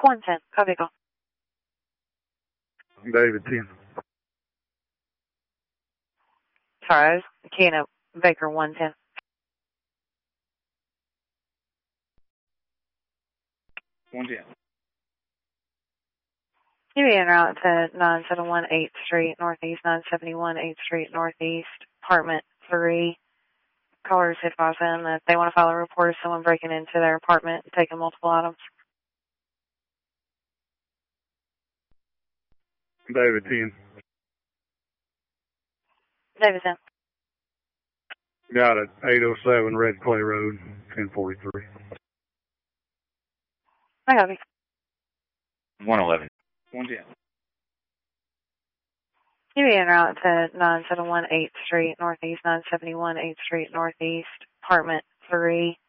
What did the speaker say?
110, copy call. David 10. Sorry, I was keying up Baker 110. You be en route to 971 8th Street Northeast, 971 8th Street Northeast, apartment 3. Callers advise them that they want to file a report of someone breaking into their apartment and taking multiple items. David 10. David 10. Got it. 807 Red Clay Road, 1043. I got you. 111. 110. You be en route to 971 8th Street Northeast, 971 8th Street Northeast, apartment 3.